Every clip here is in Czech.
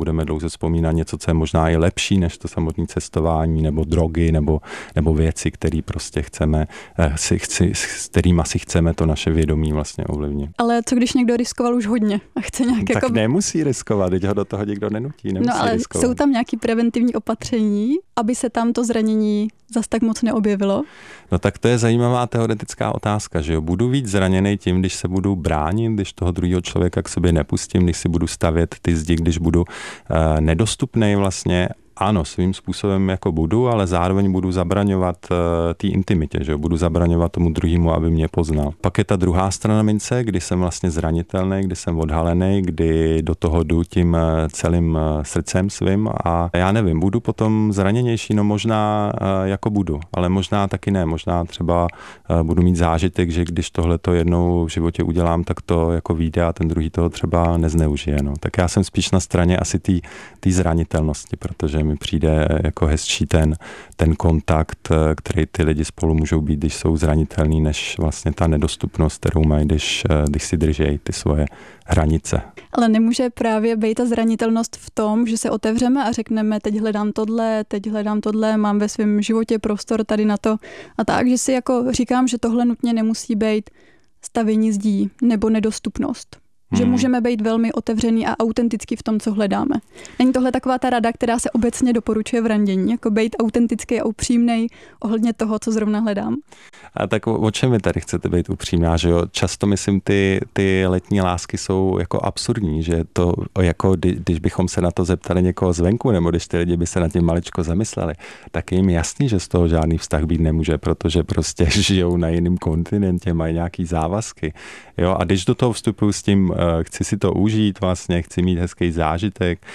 budeme dlouze vzpomínat něco, co je možná i lepší než to samotné cestování, nebo drogy, nebo věci, které prostě chceme, s kterými si chceme to naše vědomí vlastně ovlivnit. Ale co když někdo riskoval už hodně a chce nějak tak nemusí riskovat, teď ho do toho nikdo nenutí, nemusí ale riskovat. Jsou tam nějaké preventivní opatření, aby se tam to zranění zas tak moc neobjevilo? No tak to je zajímavá teoretická otázka, že jo. Budu víc zraněný tím, když se budu bránit, když toho druhého člověka k sobě nepustím, když si budu stavět ty zdi, když budu nedostupnej vlastně. Ano, svým způsobem jako budu, ale zároveň budu zabraňovat té intimitě, že jo? Budu zabraňovat tomu druhému, aby mě poznal. Pak je ta druhá strana mince, kdy jsem vlastně zranitelný, kdy jsem odhalený, kdy do toho jdu tím celým srdcem svým a já nevím, budu potom zraněnější, no možná jako budu, ale možná taky ne, možná třeba budu mít zážitek, že když tohleto jednou v životě udělám, tak to jako vyjde a ten druhý toho třeba nezneužije, no. Tak já jsem spíš na straně asi té zranitelnosti, protože mi přijde jako hezčí ten kontakt, který ty lidi spolu můžou být, když jsou zranitelní, než vlastně ta nedostupnost, kterou mají, když si držejí ty svoje hranice. Ale nemůže právě být ta zranitelnost v tom, že se otevřeme a řekneme, teď hledám tohle, mám ve svém životě prostor tady na to a tak, že si jako říkám, že tohle nutně nemusí být stavění zdí nebo nedostupnost. Že můžeme být velmi otevřený a autentický v tom, co hledáme. Není tohle taková ta rada, která se obecně doporučuje v randění, jako být autentický a upřímnej ohledně toho, co zrovna hledám? A tak o čem vy tady chcete být upřímná, že jo? Často myslím, ty letní lásky jsou jako absurdní, že to jako když bychom se na to zeptali někoho zvenku, nebo když ty lidi by se na tím maličko zamysleli, tak je jim jasný, že z toho žádný vztah být nemůže, protože prostě žijou na jiném kontinentě, mají nějaký závazky. Jo? A když do toho vstupuju s tím, chci si to užít vlastně, chci mít hezký zážitek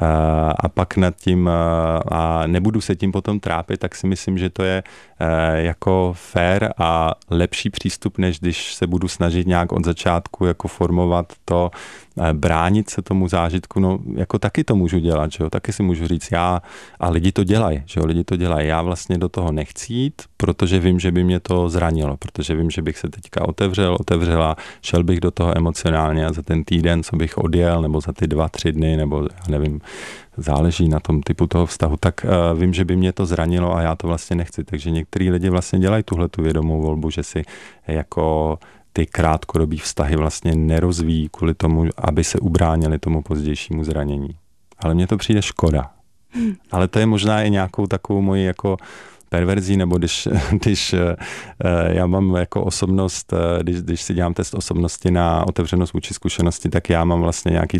a pak nad tím a nebudu se tím potom trápit, tak si myslím, že to je jako fair a lepší přístup, než když se budu snažit nějak od začátku jako formovat to, bránit se tomu zážitku, no jako taky to můžu dělat, že jo, taky si můžu říct já a lidi to dělají, že jo, lidi to dělají, já vlastně do toho nechci jít, protože vím, že by mě to zranilo, protože vím, že bych se teďka otevřela, šel bych do toho emocionálně a za ten týden, co bych odjel, nebo za ty 2-3 dny, nebo já nevím, záleží na tom typu toho vztahu, tak vím, že by mě to zranilo a já to vlastně nechci, takže některý lidi vlastně dělají tuhletu vědomou volbu, že si jako ty krátkodobý vztahy vlastně nerozvíjí kvůli tomu, aby se ubránili tomu pozdějšímu zranění. Ale mně to přijde škoda. Ale to je možná i nějakou takovou moji jako perverzí, nebo když já mám jako osobnost, když si dělám test osobnosti na otevřenost vůči zkušenosti, tak já mám vlastně nějaký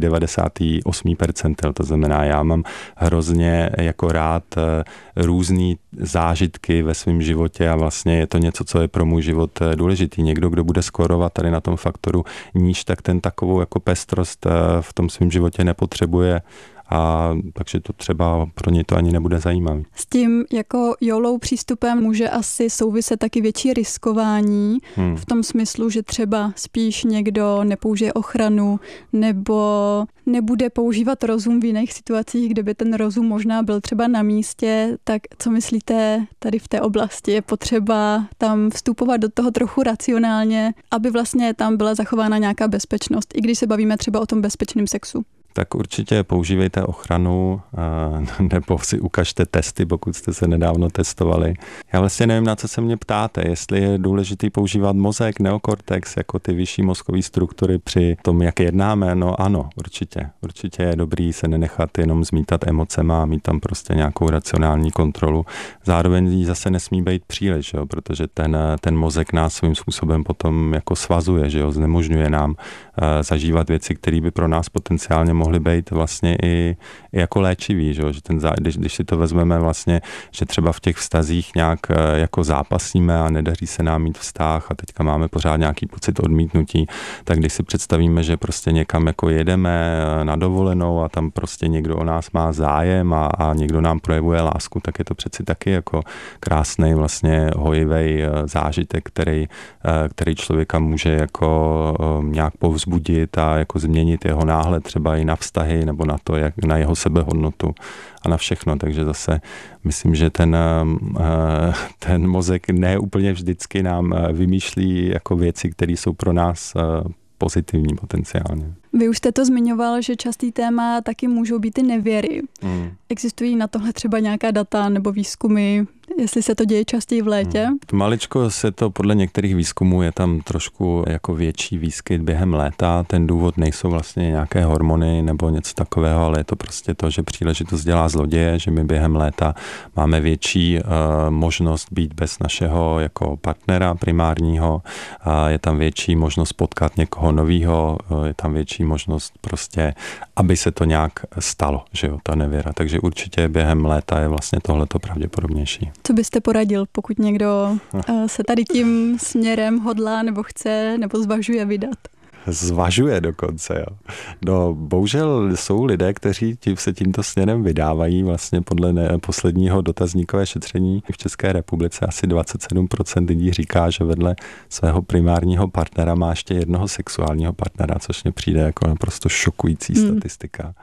98 percentil, to znamená, já mám hrozně jako rád různý zážitky ve svém životě a vlastně je to něco, co je pro můj život důležitý. Někdo, kdo bude skórovat tady na tom faktoru níž, tak ten takovou jako pestrost v tom svém životě nepotřebuje. A takže to třeba pro něj to ani nebude zajímavý. S tím jako YOLO přístupem může asi souviset taky větší riskování v tom smyslu, že třeba spíš někdo nepoužije ochranu nebo nebude používat rozum v jiných situacích, kde by ten rozum možná byl třeba na místě. Tak co myslíte tady v té oblasti? Je potřeba tam vstupovat do toho trochu racionálně, aby vlastně tam byla zachována nějaká bezpečnost, i když se bavíme třeba o tom bezpečném sexu? Tak určitě používejte ochranu nebo si ukažte testy, pokud jste se nedávno testovali. Já vlastně nevím, na co se mě ptáte, jestli je důležitý používat mozek, neokortex, jako ty vyšší mozkové struktury při tom, jak jednáme. No ano, určitě. Určitě je dobrý se nenechat jenom zmítat emocema a mít tam prostě nějakou racionální kontrolu. Zároveň jí zase nesmí být příliš, jo, protože ten mozek nás svým způsobem potom jako svazuje, že jo, znemožňuje nám zažívat věci, které by pro nás potenciálně mohly být vlastně i jako léčivý, že když si to vezmeme vlastně, že třeba v těch vztazích nějak jako zápasíme a nedaří se nám mít vztah a teďka máme pořád nějaký pocit odmítnutí, tak když si představíme, že prostě někam jako jedeme na dovolenou a tam prostě někdo o nás má zájem a někdo nám projevuje lásku, tak je to přeci taky jako krásný vlastně hojivý zážitek, který člověka může jako nějak povzbudit a jako změnit jeho náhled třeba i na vztahy nebo na to, jak na jeho sebehodnotu a na všechno. Takže zase myslím, že ten mozek ne úplně vždycky nám vymýšlí jako věci, které jsou pro nás pozitivní potenciálně. Vy už jste to zmiňoval, že častý téma taky můžou být i nevěry. Existují na tohle třeba nějaká data nebo výzkumy, jestli se to děje častěji v létě? Maličko se to podle některých výzkumů je tam trošku jako větší výskyt během léta. Ten důvod nejsou vlastně nějaké hormony nebo něco takového, ale je to prostě to, že příležitost dělá zloděje, že my během léta máme větší možnost být bez našeho jako partnera primárního. Je tam větší možnost potkat někoho novýho, je tam větší možnost prostě, aby se to nějak stalo, že jo, ta nevěra. Takže určitě během léta je vlastně tohleto pravděpodobnější. Co byste poradil, pokud někdo se tady tím směrem hodlá nebo chce nebo zvažuje vydat? Zvažuje dokonce, jo. No, bohužel jsou lidé, kteří se tímto směrem vydávají. Vlastně podle posledního dotazníkové šetření v České republice asi 27% lidí říká, že vedle svého primárního partnera má ještě jednoho sexuálního partnera, což mě přijde jako naprosto šokující statistika.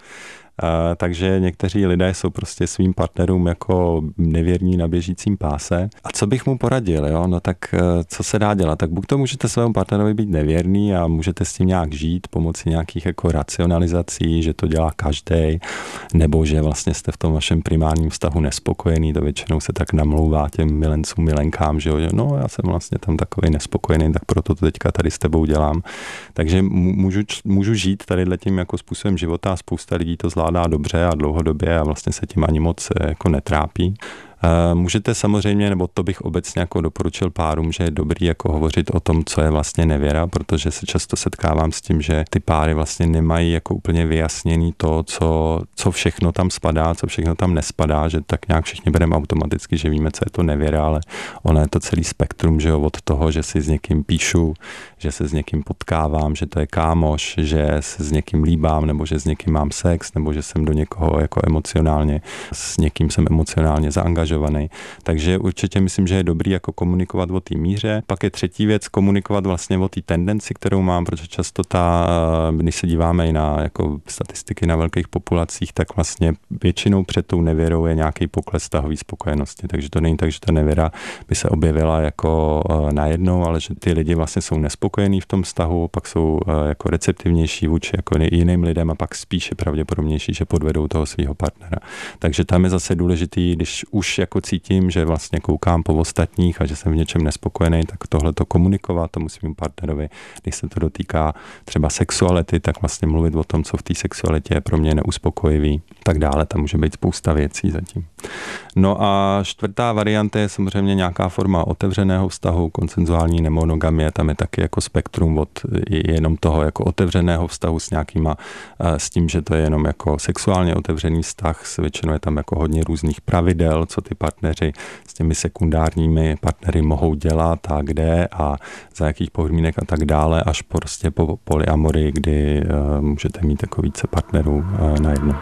Takže někteří lidé jsou prostě svým partnerům jako nevěrní na běžícím páse. A co bych mu poradil, jo? No tak co se dá dělat? Tak buď to můžete svému partnerovi být nevěrný a můžete s tím nějak žít pomocí nějakých jako racionalizací, že to dělá každý, nebo že vlastně jste v tom vašem primárním vztahu nespokojený, to většinou se tak namlouvá těm milencům, milenkám, že jo, no já jsem vlastně tam takový nespokojený, tak proto to teďka tady s tebou dělám. Takže můžu žít tady tím jako způsobem života a spousta lidí to zvládá dobře a dlouhodobě a vlastně se tím ani moc jako netrápí. Můžete samozřejmě, nebo to bych obecně jako doporučil párům, že je dobrý jako hovořit o tom, co je vlastně nevěra, protože se často setkávám s tím, že ty páry vlastně nemají jako úplně vyjasněný to, co všechno tam spadá, co všechno tam nespadá, že tak nějak všichni bereme automaticky, že víme, co je to nevěra, ale ono je to celý spektrum, že jo, od toho, že si s někým píšu, že se s někým potkávám, že to je kámoš, že se s někým líbám, nebo že s někým mám sex, nebo že jsem do někoho jako emocionálně, s někým jsem emocionálně zaangažovaný. Takže určitě myslím, že je dobrý jako komunikovat o té míře. Pak je třetí věc komunikovat vlastně o té tendenci, kterou mám, protože často když se díváme i na jako statistiky na velkých populacích, tak vlastně většinou před tou nevěrou je nějaký pokles vztahové spokojenosti. Takže to není tak, že ta nevěra by se objevila jako najednou, ale že ty lidi vlastně jsou nespokojení v tom vztahu, pak jsou jako receptivnější vůči jako jiným lidem a pak spíše pravděpodobnější, že podvedou toho svého partnera. Takže tam je zase důležitý, když už jako cítím, že vlastně koukám po ostatních a že jsem v něčem nespokojený, tak tohle to komunikovat tomu svým partnerovi. Když se to dotýká třeba sexuality, tak vlastně mluvit o tom, co v té sexualitě je pro mě neuspokojivý, tak dále. Tam může být spousta věcí zatím. No a čtvrtá varianta je samozřejmě nějaká forma otevřeného vztahu, konsenzuální nemonogamie, tam je taky jako spektrum od jenom toho jako otevřeného vztahu s nějakýma, s tím, že to je jenom jako sexuálně otevřený vztah, většinou je tam jako hodně různých pravidel, co ty partneři s těmi sekundárními partnery mohou dělat a kde a za jakých podmínek a tak dále, až prostě po polyamorii, kdy můžete mít jako více partnerů najednou.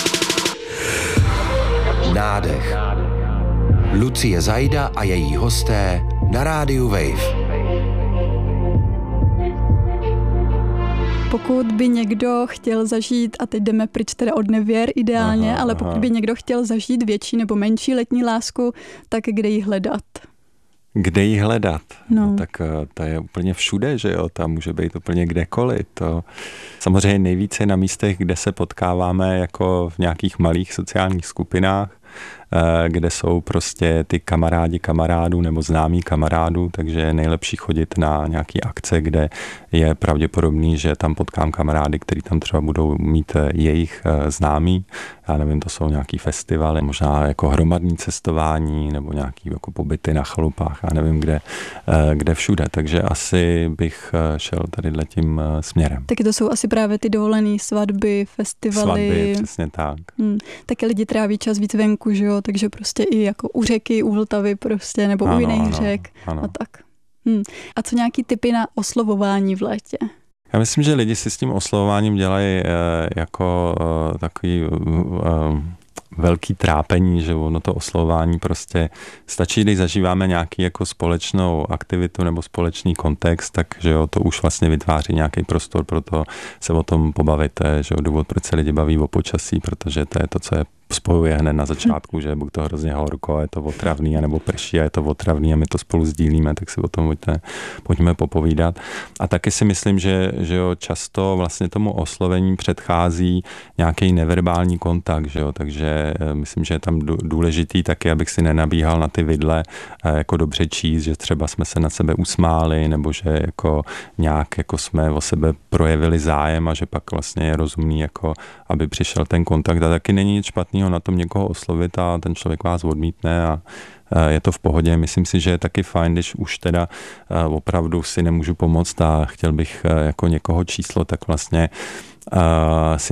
Nádech. Lucie Zajda a její hosté na rádiu Wave. Pokud by někdo chtěl zažít, a teď jdeme pryč teda od nevěr ideálně, ale pokud by někdo chtěl zažít větší nebo menší letní lásku, tak kde ji hledat? Kde ji hledat? No, tak ta je úplně všude, že jo, ta může být úplně kdekoliv. To samozřejmě nejvíce na místech, kde se potkáváme jako v nějakých malých sociálních skupinách, kde jsou prostě ty kamarádi kamarádů nebo známí kamarádů, takže je nejlepší chodit na nějaký akce, kde je pravděpodobný, že tam potkám kamarády, který tam třeba budou mít jejich známí. Já nevím, to jsou nějaký festivaly, možná jako hromadní cestování nebo nějaký jako pobyty na chalupách, já nevím kde všude. Takže asi bych šel tady tím směrem. Taky to jsou asi právě ty dovolené svatby, festivaly. Svatby, přesně tak. Taky lidi tráví čas víc venku, že jo, takže prostě i jako u řeky, u Vltavy prostě, nebo u jiných řek a tak. A co nějaký tipy na oslovování v létě? Já myslím, že lidi si s tím oslovováním dělají jako takový velký trápení, že ono to oslovování prostě stačí, když zažíváme nějaký jako společnou aktivitu nebo společný kontext, takže jo, to už vlastně vytváří nějaký prostor pro to se o tom pobavit, že jo, důvod, proč se lidi baví o počasí, protože to je to, co je spojuje hned na začátku, že buď to hrozně horko a je to otravný, anebo prší a je to otravný a my to spolu sdílíme, tak si o tom pojďme popovídat. A taky si myslím, že jo, často vlastně tomu oslovení předchází nějaký neverbální kontakt, že jo, takže myslím, že je tam důležitý taky, abych si nenabíhal na ty vidle jako dobře číst, že třeba jsme se na sebe usmáli, nebo že jako nějak jako jsme o sebe projevili zájem a že pak vlastně je rozumný, jako aby přišel ten kontakt. A taky není nic špatného na tom někoho oslovit a ten člověk vás odmítne a je to v pohodě. Myslím si, že je taky fajn, když už teda opravdu si nemůžu pomoct a chtěl bych jako někoho číslo, tak vlastně si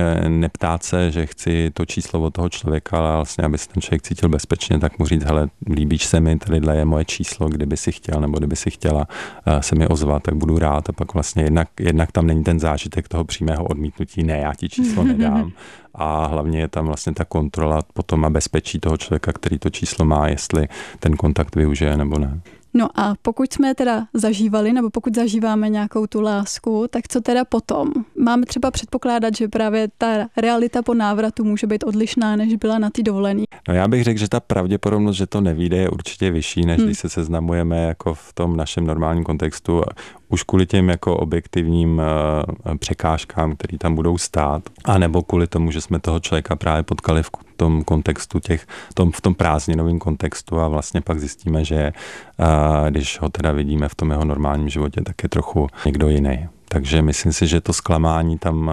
neptát se, že chci to číslo od toho člověka, ale vlastně, aby se ten člověk cítil bezpečně, tak mu říct, hele, líbíš se mi, tadyhle je moje číslo, kdyby si chtěl, nebo kdyby si chtěla se mi ozvat, tak budu rád. A pak vlastně jednak tam není ten zážitek toho přímého odmítnutí, ne, já ti číslo nedám. A hlavně je tam vlastně ta kontrola potom a bezpečí toho člověka, který to číslo má, jestli ten kontakt využije nebo ne. No a pokud jsme teda zažívali, nebo pokud zažíváme nějakou tu lásku, tak co teda potom? Máme třeba předpokládat, že právě ta realita po návratu může být odlišná, než byla na té dovolené. No já bych řekl, že ta pravděpodobnost, že to nevyjde, je určitě vyšší, než když se seznamujeme jako v tom našem normálním kontextu. Už kvůli těm jako objektivním překážkám, které tam budou stát, a nebo kvůli tomu, že jsme toho člověka právě potkali v tom kontextu v tom prázdninovém kontextu a vlastně pak zjistíme, že když ho teda vidíme v tom jeho normálním životě, tak je trochu někdo jiný. Takže myslím si, že to zklamání tam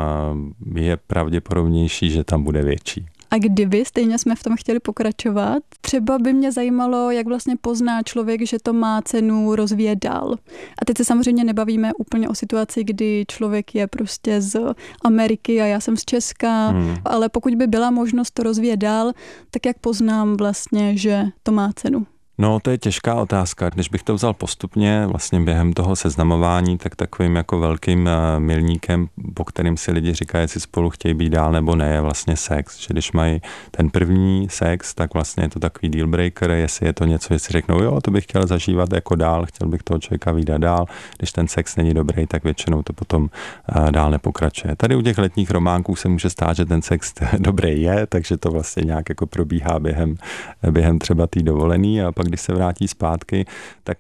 je pravděpodobnější, že tam bude větší. A kdyby stejně jsme v tom chtěli pokračovat, třeba by mě zajímalo, jak vlastně pozná člověk, že to má cenu rozvíjet dál. A teď se samozřejmě nebavíme úplně o situaci, kdy člověk je prostě z Ameriky a já jsem z Česka, ale pokud by byla možnost to rozvíjet dál, tak jak poznám vlastně, že to má cenu? No, to je těžká otázka. Když bych to vzal postupně, vlastně během toho seznamování, tak takovým jako velkým milníkem, po kterým si lidi říkají, jestli spolu chtějí být dál nebo ne, je vlastně sex. Že když mají ten první sex, tak vlastně je to takový deal breaker, jestli je to něco, jestli řeknou, jo, to bych chtěl zažívat jako dál, chtěl bych toho člověka vídat dál. Když ten sex není dobrý, tak většinou to potom dál nepokračuje. Tady u těch letních románků se může stát, že ten sex dobrý je, takže to vlastně nějak jako probíhá během třeba té dovolený a pak když se vrátí zpátky, tak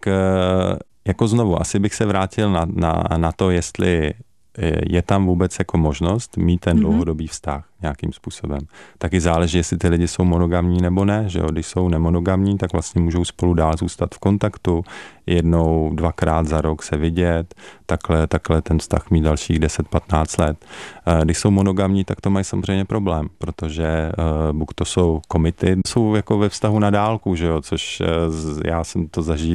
jako znovu, asi bych se vrátil na to, jestli je tam vůbec jako možnost mít ten dlouhodobý vztah nějakým způsobem. Taky záleží, jestli ty lidi jsou monogamní nebo ne, že jo? Když jsou nemonogamní, tak vlastně můžou spolu dál zůstat v kontaktu, jednou, dvakrát za rok se vidět, takhle ten vztah mít dalších 10-15 let. Když jsou monogamní, tak to mají samozřejmě problém, protože buď to jsou committed, jsou jako ve vztahu na dálku, že jo? Což já jsem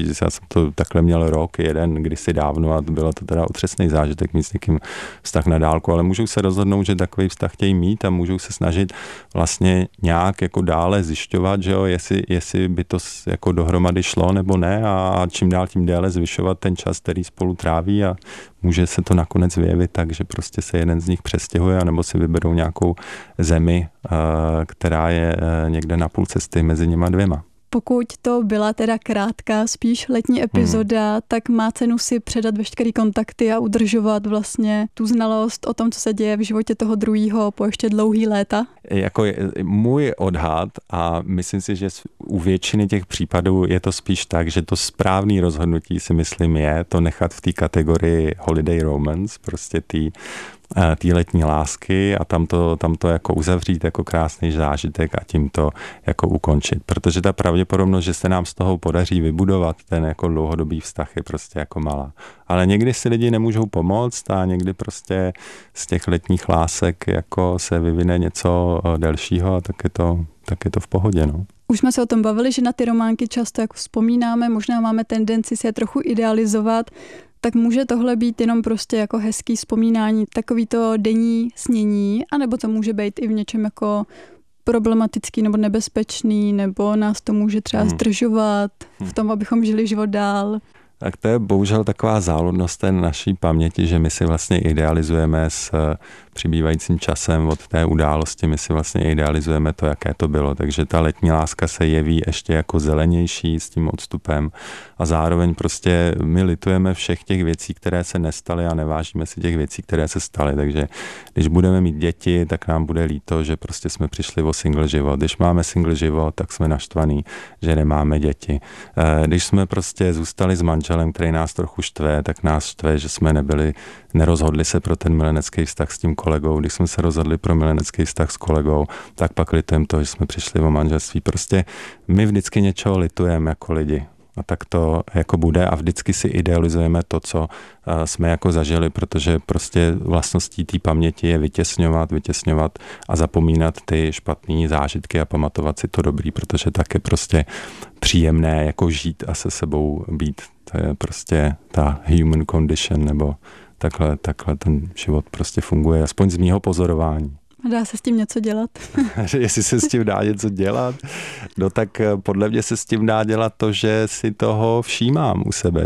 to takhle měl rok, jeden kdysi dávno a bylo to teda otřesný zážitek mít s někým vztah na dálku, ale můžou se rozhodnout, že takový vztah chtějí mít a můžou se snažit vlastně nějak jako dále zjišťovat, že jo, jestli by to jako dohromady šlo nebo ne a čím dál tím déle zvyšovat ten čas, který spolu tráví a může se to nakonec vyjevit tak, že prostě se jeden z nich přestěhuje anebo si vyberou nějakou zemi, která je někde na půl cesty mezi nima dvěma. Pokud to byla teda krátká, spíš letní epizoda, tak má cenu si předat veškerý kontakty a udržovat vlastně tu znalost o tom, co se děje v životě toho druhého po ještě dlouhý léta? Jako můj odhad a myslím si, že u většiny těch případů je to spíš tak, že to správný rozhodnutí si myslím je to nechat v té kategorii holiday romance, prostě té letní lásky a tam to jako uzavřít jako krásný zážitek a tím to jako ukončit. Protože ta pravděpodobnost, že se nám z toho podaří vybudovat ten jako dlouhodobý vztah je prostě jako malá. Ale někdy si lidi nemůžou pomoct a někdy prostě z těch letních lásek jako se vyvine něco delšího a tak je to v pohodě, no. Už jsme se o tom bavili, že na ty románky často jako vzpomínáme, možná máme tendenci si je trochu idealizovat, tak může tohle být jenom prostě jako hezký vzpomínání, takový to denní snění, anebo to může být i v něčem jako problematický nebo nebezpečný, nebo nás to může třeba zdržovat v tom, abychom žili život dál. Tak to je bohužel taková záludnost té naší paměti, že my si vlastně idealizujeme z přibývajícím časem od té události my si vlastně idealizujeme to, jaké to bylo. Takže ta letní láska se jeví ještě jako zelenější s tím odstupem a zároveň prostě my litujeme všech těch věcí, které se nestaly a nevážíme si těch věcí, které se staly. Takže když budeme mít děti, tak nám bude líto, že prostě jsme přišli o single život. Když máme single život, tak jsme naštvaný, že nemáme děti. Když jsme prostě zůstali s manželem, který nás trochu štve, tak nás štve, že jsme nerozhodli se pro ten milenecký vztah s tím kolegou. Když jsme se rozhodli pro milenecký vztah s kolegou, tak pak litujeme to, že jsme přišli o manželství. Prostě my vždycky něčeho litujeme jako lidi. A tak to jako bude a vždycky si idealizujeme to, co jsme jako zažili, protože prostě vlastností té paměti je vytěsňovat a zapomínat ty špatné zážitky a pamatovat si to dobrý, protože tak je prostě příjemné jako žít a se sebou být. To je prostě ta human condition, nebo takhle ten život prostě funguje, aspoň z mýho pozorování. A dá se s tím něco dělat? Jestli se s tím dá něco dělat? No tak podle mě se s tím dá dělat to, že si toho všímám u sebe,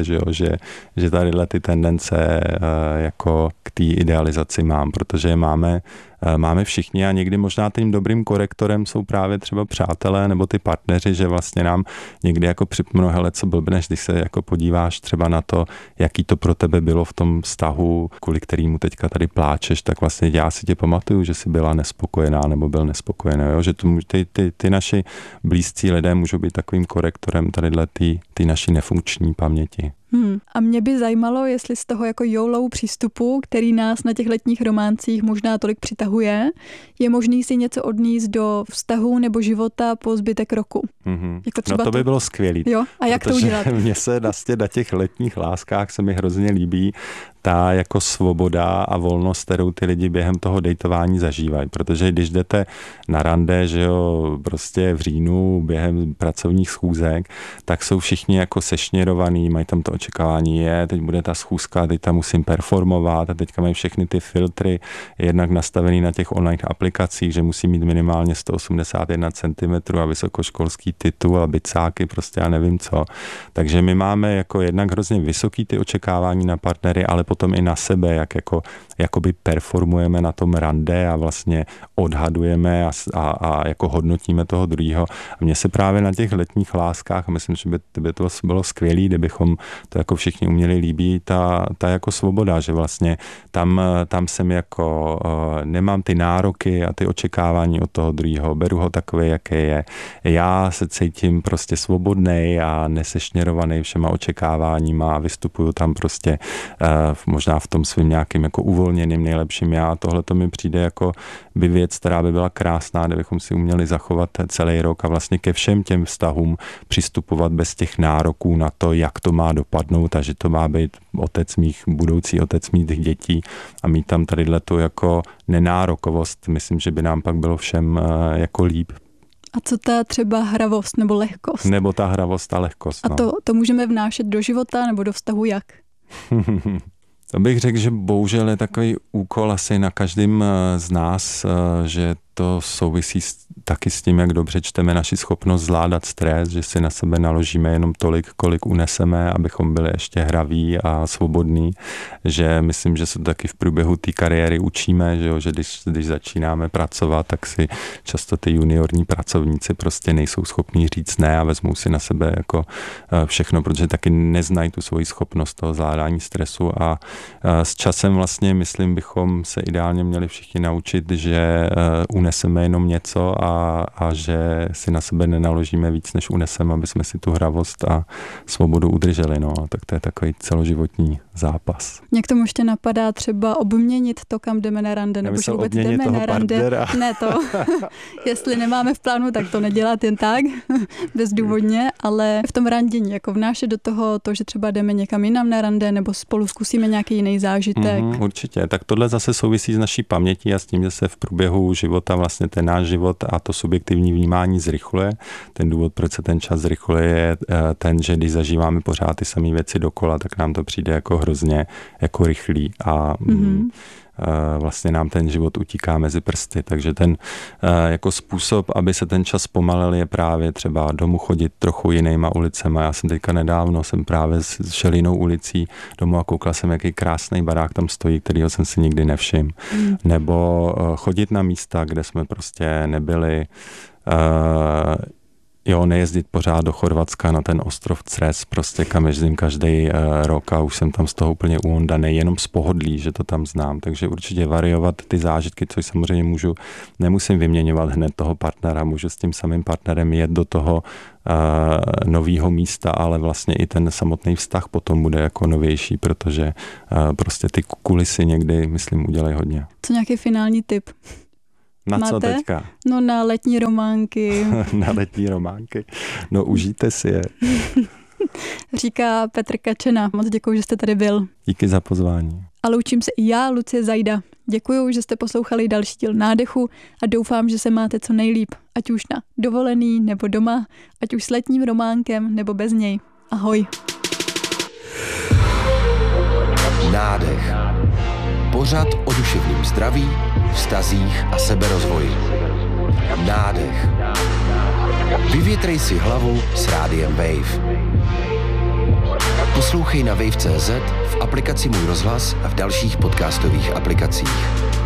že tadyhle ty tendence jako k té idealizaci mám, protože je máme všichni a někdy možná tím dobrým korektorem jsou právě třeba přátelé nebo ty partneři, že vlastně nám někdy jako připomnou, hele, co blbneš, když se jako podíváš třeba na to, jaký to pro tebe bylo v tom vztahu, kvůli kterému teďka tady pláčeš, tak vlastně já si tě pamatuju, že jsi byla nespokojená nebo byl nespokojený, jo? Že ty naši blízcí lidé můžou být takovým korektorem tadyhle ty naší nefunkční paměti. A mě by zajímalo, jestli z toho jako YOLO přístupu, který nás na těch letních románcích možná tolik přitahuje, je možný si něco odníst do vztahu nebo života po zbytek roku. Jako třeba no to by bylo skvělý. Jo, a jak to udělat? Mně se vlastně na těch letních láskách se mi hrozně líbí ta jako svoboda a volnost, kterou ty lidi během toho dejtování zažívají. Protože když jdete na rande, že jo, prostě v říjnu během pracovních schůzek, tak jsou všichni jako sešněrovaný, mají tam to očekávání, teď bude ta schůzka, teď tam musím performovat a teďka mají všechny ty filtry jednak nastavený na těch online aplikacích, že musí mít minimálně 181 cm a vysokoškolský titul a bicáky, prostě já nevím co. Takže my máme jako jednak hrozně vysoký ty očekávání na partnery, ale potom i na sebe, jak jakoby performujeme na tom rande a vlastně odhadujeme a jako hodnotíme toho druhého. A mně se právě na těch letních láskách, a myslím, že by to bylo skvělé, kdybychom to jako všichni uměli líbí, ta jako svoboda, že vlastně tam jsem jako nemám ty nároky a ty očekávání od toho druhého, beru ho takový, jaký je. Já se cítím prostě svobodnej a nesešněrovaný všema očekáváníma a vystupuju tam prostě možná v tom svým nějakým jako uvolněným nejlepším já. Tohle to mi přijde jako by věc, která by byla krásná, kdybychom si uměli zachovat celý rok a vlastně ke všem těm vztahům přistupovat bez těch nároků na to, jak to má dopadnout a že to má být budoucí otec mých dětí a mít tam tadyhletu jako nenárokovost. Myslím, že by nám pak bylo všem jako líp. A co ta třeba hravost nebo lehkost? Nebo ta hravost a lehkost. A to můžeme vnášet do života nebo do vztahu jak? To bych řekl, že bohužel je takový úkol asi na každém z nás, že to souvisí taky s tím, jak dobře čteme naši schopnost zvládat stres, že si na sebe naložíme jenom tolik, kolik uneseme, abychom byli ještě hraví a svobodní, že myslím, že se taky v průběhu té kariéry učíme, že když začínáme pracovat, tak si často ty juniorní pracovníci prostě nejsou schopní říct ne a vezmou si na sebe jako všechno, protože taky neznají tu svoji schopnost toho zvládání stresu a s časem vlastně, myslím, bychom se ideálně měli všichni naučit, že uneseme jenom něco a že si na sebe nenaložíme víc, než uneseme, aby jsme si tu hravost a svobodu udrželi. No. Tak to je takový celoživotní zápas. Mě k tomu ještě napadá třeba obměnit to, kam jdeme na rande, nebo že vůbec jdeme na rande. Ne to. Jestli nemáme v plánu, tak to nedělat jen tak, bezdůvodně, ale v tom randění, jako vnášet do toho to, že třeba jdeme někam jinam na rande, nebo spolu zkusíme nějaký jiný zážitek. Určitě. Tak tohle zase souvisí s naší pamětí a s tím, že se v průběhu života vlastně ten náš život a to subjektivní vnímání zrychluje. Ten důvod, proč se ten čas zrychluje, je ten, že když zažíváme pořád ty samé věci dokola, tak nám to přijde jako hrozně jako rychlý a vlastně nám ten život utíká mezi prsty. Takže ten jako způsob, aby se ten čas pomalil, je právě třeba domů chodit trochu jinýma ulicema. Já jsem teďka nedávno právě šel jinou ulicí domů a koukal jsem, jaký krásný barák tam stojí, kterýho jsem si nikdy nevšiml. Nebo chodit na místa, kde jsme prostě nebyli, nejezdit pořád do Chorvatska na ten ostrov Cres, prostě kam jezdím každý rok a už jsem tam z toho úplně uondaný, jenom z pohodlí, že to tam znám. Takže určitě variovat ty zážitky, což samozřejmě nemusím vyměňovat hned toho partnera, můžu s tím samým partnerem jet do toho nového místa, ale vlastně i ten samotný vztah potom bude jako novější, protože prostě ty kulisy někdy, myslím, udělají hodně. Co nějaký finální tip? Na máte? Co teďka? No na letní románky. Na letní románky. No užijte si je. Říká Petr Kačena. Moc děkuji, že jste tady byl. Díky za pozvání. A loučím se i já, Lucie Zajda. Děkuji, že jste poslouchali další díl Nádechu a doufám, že se máte co nejlíp. Ať už na dovolený nebo doma, ať už s letním románkem nebo bez něj. Ahoj. Nádech. Pořad o duševním zdraví, vztazích a seberozvoji. Nádech. Vyvětrej si hlavu s rádiem Wave. Poslouchej na wave.cz, v aplikaci Můj rozhlas a v dalších podcastových aplikacích.